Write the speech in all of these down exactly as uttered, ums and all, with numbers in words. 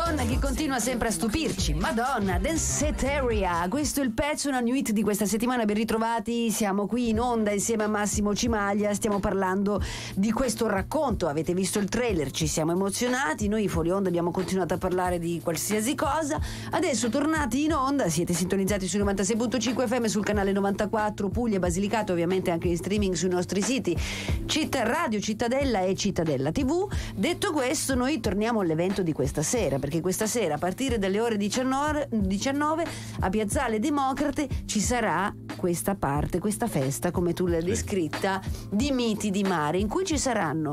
Madonna che continua sempre a stupirci. Madonna, Danceteria. Questo è il pezzo, una new hit di questa settimana. Ben ritrovati, siamo qui in onda insieme a Massimo Cimaglia. Stiamo parlando di questo racconto. Avete visto il trailer, ci siamo emozionati. Noi fuori onda abbiamo continuato a parlare di qualsiasi cosa. Adesso tornati in onda, siete sintonizzati su novantasei virgola cinque effe emme, sul canale novantaquattro Puglia, Basilicata, ovviamente anche in streaming sui nostri siti Città Radio, Cittadella e Cittadella tivù. Detto questo, noi torniamo all'evento di questa sera, perché questa sera a partire dalle ore diciannove a Piazzale Democrate ci sarà questa parte, questa festa, come tu l'hai descritta, di miti di mare, in cui ci saranno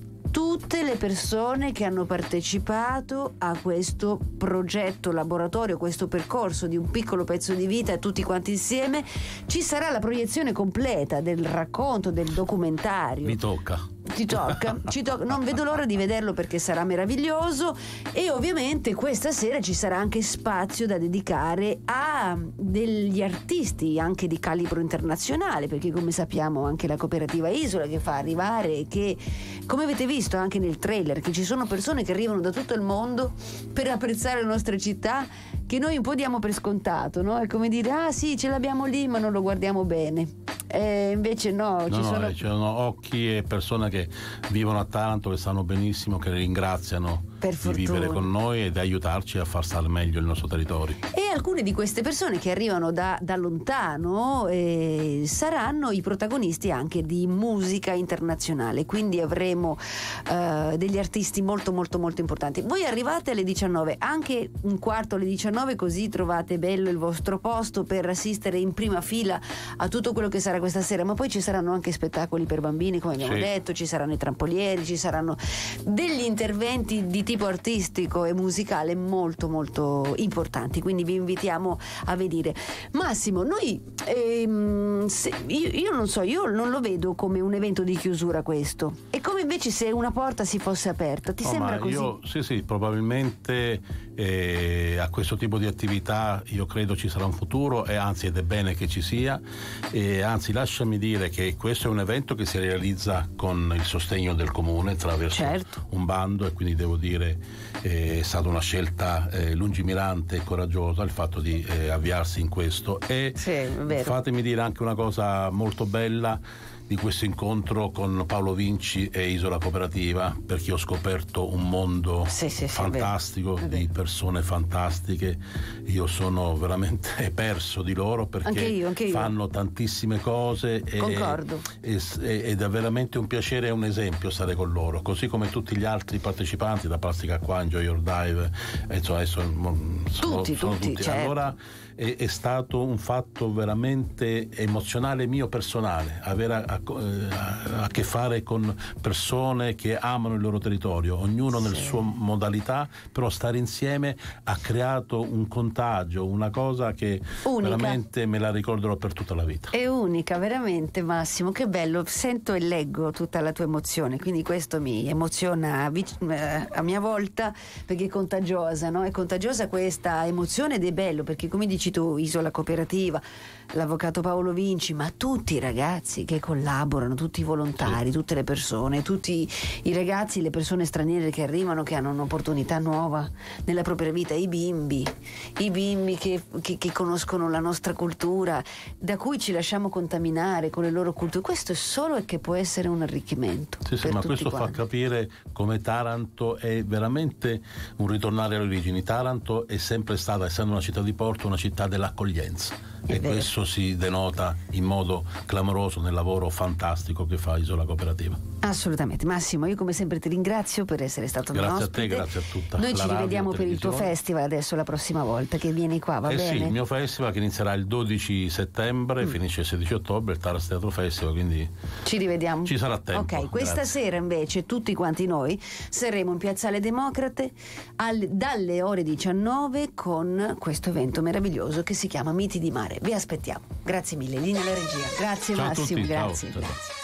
tutte le persone che hanno partecipato a questo progetto laboratorio, questo percorso di un piccolo pezzo di vita, tutti quanti insieme. Ci sarà la proiezione completa del racconto, del documentario. Mi tocca. Ti tocca, ci tocca, non vedo l'ora di vederlo perché sarà meraviglioso. E ovviamente questa sera ci sarà anche spazio da dedicare a degli artisti anche di calibro internazionale, perché come sappiamo anche la cooperativa Isola che fa arrivare, che come avete visto anche nel trailer, che ci sono persone che arrivano da tutto il mondo per apprezzare la nostra città, che noi un po' diamo per scontato, no? È come dire, ah sì, ce l'abbiamo lì ma non lo guardiamo bene. E invece no, no, ci no sono... ci sono occhi e persone che vivono a Taranto, che sanno benissimo, che ringraziano per di vivere con noi e di aiutarci a far stare meglio il nostro territorio. E alcune di queste persone che arrivano da, da lontano eh, saranno i protagonisti anche di musica internazionale, quindi avremo eh, degli artisti molto molto molto importanti. Voi arrivate alle diciannove, anche un quarto alle diciannove, così trovate bello il vostro posto per assistere in prima fila a tutto quello che sarà questa sera. Ma poi ci saranno anche spettacoli per bambini, come abbiamo sì. detto, ci saranno i trampolieri, ci saranno degli interventi di tipo artistico e musicale molto molto importanti, quindi vi invitiamo a vedere. Massimo, noi ehm, se, io, io non so, io non lo vedo come un evento di chiusura questo, è come invece se una porta si fosse aperta. Ti no, sembra ma così? Io, sì sì, probabilmente eh, a questo tipo di attività io credo ci sarà un futuro, e anzi ed è bene che ci sia, e anzi lasciami dire che questo è un evento che si realizza con il sostegno del comune attraverso certo. un bando, e quindi devo dire è stata una scelta eh, lungimirante e coraggiosa il fatto di eh, avviarsi in questo. E sì, è vero. Fatemi dire anche una cosa molto bella di questo incontro con Paolo Vinci e Isola Cooperativa, perché ho scoperto un mondo sì, sì, sì, fantastico, è vero. È di vero. persone fantastiche. Io sono veramente perso di loro, perché anche io, anche io. fanno tantissime cose e, concordo e, ed è veramente un piacere e un esempio stare con loro, così come tutti gli altri partecipanti, da Plastica Acqua, Enjoy Your Dive, insomma adesso sono, tutti, sono tutti, tutti. Certo. Allora è, è stato un fatto veramente emozionale mio personale, avere a, a, a che fare con persone che amano il loro territorio, ognuno sì. nel suo modalità, però stare insieme ha creato un contagio, una cosa che unica. Veramente me la ricorderò per tutta la vita. È unica, veramente, Massimo, che bello, sento e leggo tutta la tua emozione, quindi questo mi emoziona a mia volta, perché è contagiosa, no? È contagiosa questa emozione, ed è bello perché, come dici tu, Isola Cooperativa, l'avvocato Paolo Vinci, ma tutti i ragazzi che collaborano, tutti i volontari, sì. tutte le persone, tutti i ragazzi, le persone straniere che arrivano, che hanno un'opportunità nuova nella propria vita, i bimbi, i bimbi che, che, che conoscono la nostra cultura, da cui ci lasciamo contaminare con le loro culture. Questo è solo e che può essere un arricchimento. Sì, sì, ma questo quanti. fa capire come Taranto è veramente un ritornare alle origini. Taranto è sempre stata, essendo una città di porto, una città dell'accoglienza, è e vero. Questo si denota in modo clamoroso nel lavoro fantastico che fa Isola Cooperativa. Assolutamente. Massimo, io come sempre ti ringrazio per essere stato grazie nostro ospite. Grazie a te, grazie a tutta Noi la ci radio, rivediamo per il tuo festival adesso la prossima volta che vieni qua, va eh bene? Sì, il mio festival che inizierà il dodici settembre, mm. finisce il sedici ottobre, il Taras Teatro Festival, quindi ci rivediamo. Ci sarà tempo. Ok, questa grazie. sera invece tutti quanti noi saremo in Piazzale Democrate al, dalle ore diciannove con questo evento meraviglioso che si chiama Miti di Mare. Vi aspettiamo. Grazie mille, linea alla regia. Grazie Ciao Massimo, a tutti. grazie. Ciao. Ciao. Grazie.